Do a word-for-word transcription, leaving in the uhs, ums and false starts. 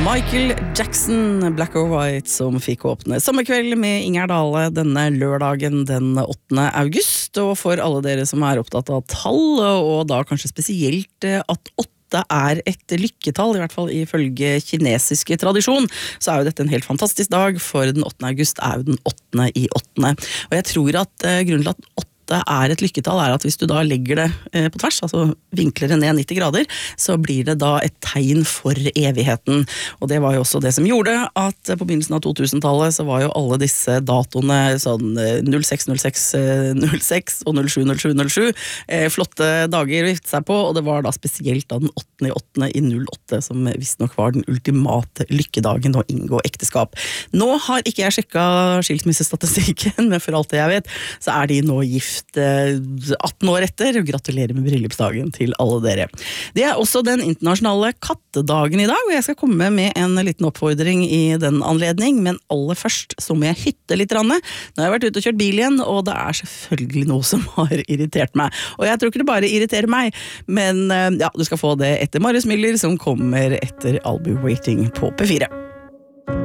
Michael Jackson, Black or White, som fikk åpne sommerkveld med Inger Dale denne lørdagen den åttende august. Og for alle dere som er opptatt av tall, og da kanskje spesielt at åtte er et lykketall, i hvert fall ifølge kinesiske tradisjon, så er jo dette en helt fantastisk dag, for den åttende august er jo den åttende i åttende. Og jeg tror at uh, grunnen til at åtte er et lykketall er at hvis du da legger det eh, på tvers, altså vinkler det ned nitti grader, så blir det da et tegn for evigheten. Og det var jo også det som gjorde at på begynnelsen av to-tusentallet så var jo alle disse datoene sånn null seks null seks null seks og null sju null sju null sju eh, flotte dager å gifte seg på, og det var da spesielt da den åttende i åttende i null åtte som visst nok var den ultimate lykkedagen å inngå ekteskap. Nå har ikke jeg sjekket skilsmissestatistikken, men for alt det jeg vet, så er de nå gift atten år etter, og gratulerer med bryllupsdagen til alle dere. Det er også den internasjonale kattedagen i dag, og jeg skal komme med en liten oppfordring i den anledning, men aller først så må jeg hytte litt rann. Nå har jeg vært ute og kjørt bil igjen, og det er selvfølgelig noe som har irritert meg. Og jeg tror ikke det bare irriterer meg, men ja, du skal få det etter Marius Müller, som kommer etter I'll Be Waiting på P fire.